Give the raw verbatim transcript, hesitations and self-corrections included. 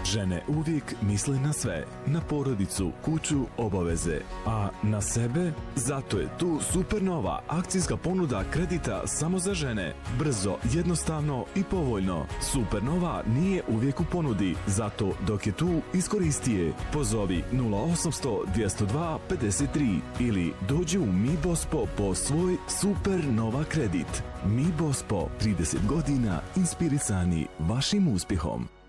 Žene uvijek misle na sve, na porodicu, kuću, obaveze, a na sebe? Zato je tu Supernova akcijska ponuda kredita samo za žene. Brzo, jednostavno i povoljno. Supernova nije uvijek u ponudi, zato dok je tu, iskoristi je. Pozovi nula osamsto dvjesto dva pedeset tri ili dođi u Mi Bospo po svoj Supernova kredit. Mi Bospo, trideset godina inspirisani vašim uspjehom.